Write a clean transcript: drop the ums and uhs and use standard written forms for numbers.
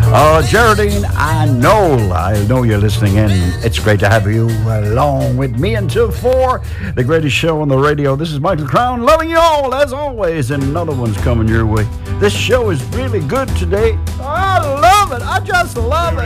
Geraldine, I know you're listening in. It's great to have you along with me until 4. The greatest show on the radio. This is Michael Crown, loving you all as always, and another one's coming your way. This show is really good today. I love it. I just love it.